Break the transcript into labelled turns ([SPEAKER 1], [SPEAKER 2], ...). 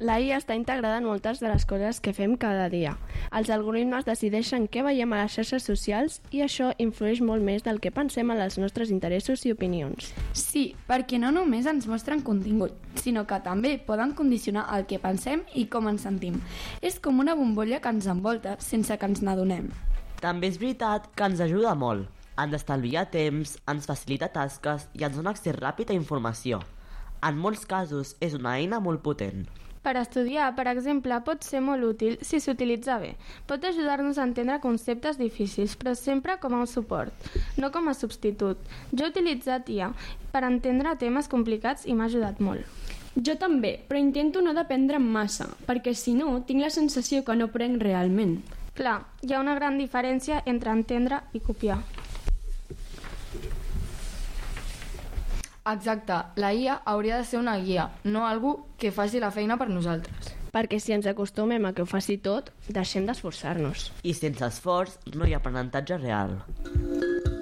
[SPEAKER 1] La IA està integrada en moltes de les coses que fem cada dia. Els algoritmes decideixen què veiem a les xarxes socials i això influeix molt més del que pensem en els nostres interessos i opinions.
[SPEAKER 2] Sí, perquè no només ens mostren contingut, sinó que també poden condicionar el que pensem i com ens sentim. És com una bombolla que ens envolta sense que ens n'adonem.
[SPEAKER 3] També és veritat que ens ajuda molt. Ens estalvia temps, ens facilita tasques i ens dona accés ràpid a informació. En molts casos és una eina molt potent.
[SPEAKER 4] Per estudiar, per exemple, pot ser molt útil si s'utilitza bé. Pot ajudar-nos a entendre conceptes difícils, però sempre com a un suport, no com a substitut. Jo he utilitzat IA per entendre temes complicats i m'ha ajudat molt.
[SPEAKER 5] Jo també, però intento no dependre massa, perquè si no, tinc la sensació que no prenc realment.
[SPEAKER 4] Clar, hi ha una gran diferència entre entendre i copiar.
[SPEAKER 2] Exacte, la IA hauria de ser una guia, no algú que faci la feina per nosaltres.
[SPEAKER 1] Perquè si ens acostumem a que ho faci tot, deixem d'esforçar-nos.
[SPEAKER 3] I sense esforç no hi ha aprenentatge real.